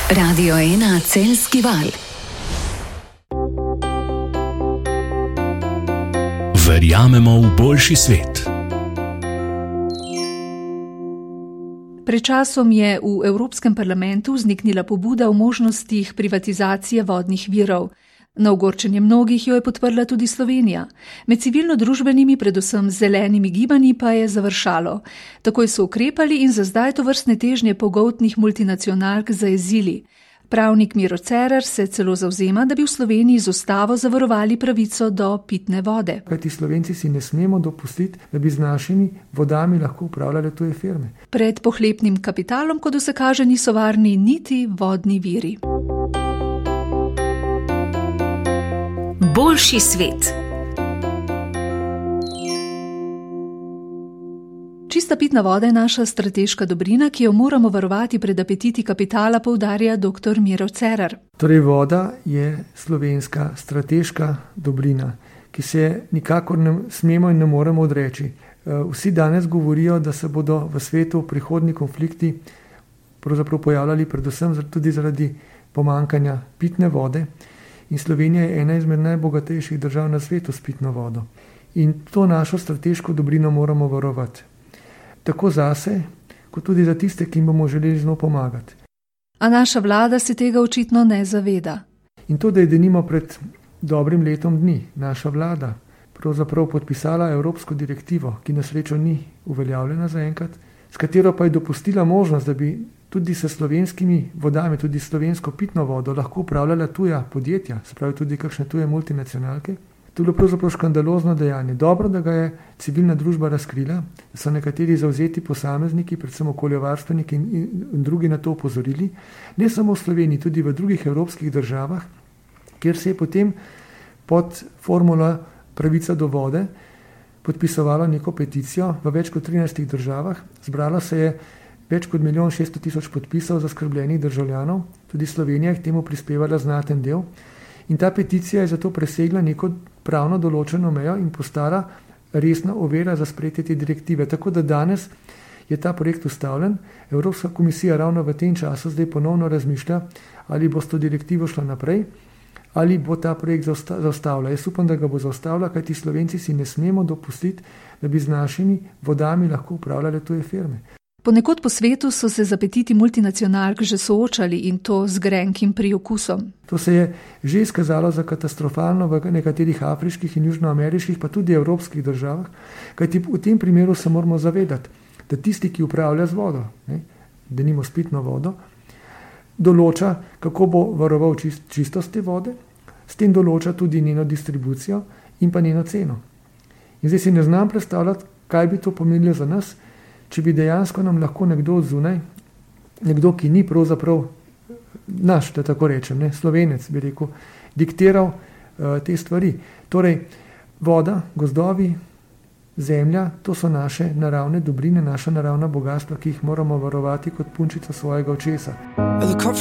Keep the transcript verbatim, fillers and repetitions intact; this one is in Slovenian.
Radio ena Celjski val. Verjamemo v boljši svet. Pred časom je v Evropskem parlamentu vzniknila pobuda o možnostih privatizacije vodnih virov. Na ogorčenje mnogih jo je podprla tudi Slovenija. Med civilno-družbenimi, predvsem zelenimi gibanji pa je završalo. Takoj so ukrepali in za zdaj tovrstne težnje pogoltnih multinacionalk zajezili. Pravnik Miro Cerar se celo zavzema, da bi v Sloveniji z ustavo zavarovali pravico do pitne vode. Kajti Slovenci si ne smemo dopustiti, da bi z našimi vodami lahko upravljale tuje firme. Pred pohlepnim kapitalom, kot se kaže, niso varni niti vodni viri. Boljši svet. Čista pitna voda je naša strateška dobrina, ki jo moramo varovati pred apetiti kapitala, poudarja dr. Miro Cerar. Torej voda je slovenska strateška dobrina, ki se nikakor ne smemo in ne moremo odreči. Vsi danes govorijo, da se bodo v svetu prihodnji konflikti pravzaprav pojavljali predvsem tudi zaradi pomankanja pitne vode. In Slovenija je ena izmed najbogatejših držav na svetu s pitno vodo. In to našo strateško dobrino moramo varovati. Tako zase, kot tudi za tiste, ki jim bomo želeli z njo pomagati. A naša vlada se tega očitno ne zaveda. In to, da je denimo pred dobrim letom dni naša vlada pravzaprav podpisala evropsko direktivo, ki na srečo ni uveljavljena zaenkrat, s katero pa je dopustila možnost, da bi tudi s slovenskimi vodami, tudi slovensko pitno vodo lahko upravljala tuja podjetja, se pravi tudi kakšne tuje multinacionalke. To je bilo pravzaprav škandalozno dejanje. Dobro, da ga je civilna družba razkrila, da so nekateri zavzeti posamezniki, predvsem okoljevarstveniki in, in drugi na to opozorili, ne samo v Sloveniji, tudi v drugih evropskih državah, kjer se je potem pod formulo pravica do vode podpisovalo neko peticijo v več kot trinajstih državah. Zbralo se je več kot milijon šeststo tisoč podpisov zaskrbljenih državljanov, tudi Slovenija je k temu prispevala znaten del. In ta peticija je zato presegla neko pravno določeno mejo in postala resna ovira za sprejetje te direktive. Tako da danes je ta projekt ustavljen. Evropska komisija ravno v tem času zdaj ponovno razmišlja, ali bo s to direktivo šla naprej, ali bo ta projekt zaustavila. Jaz upam, da ga bo zaustavila, kajti Slovenci si ne smemo dopustiti, da bi z našimi vodami lahko upravljale tuje firme. Ponekod po svetu so se z apetiti multinacionalk že soočali in to z grenkim priokusom. To se je že izkazalo za katastrofalno v nekaterih afriških in južnoameriških, pa tudi evropskih državah, kajti v tem primeru se moramo zavedati, da tisti, ki upravlja z vodo, ne, denimo s pitno vodo, določa, kako bo varoval čist, čistost te vode, s tem določa tudi njeno distribucijo in pa njeno ceno. In zdaj si ne znam predstavljati, kaj bi to pomenilo za nas, če bi dejansko nam lahko nekdo zunaj, nekdo, ki ni pravzaprav naš, da tako rečem, ne, Slovenec, bi rekel, diktiral uh, te stvari. Torej, voda, gozdovi, zemlja, to so naše naravne dobrine, naša naravna bogatstva, ki jih moramo varovati kot punčico svojega očesa.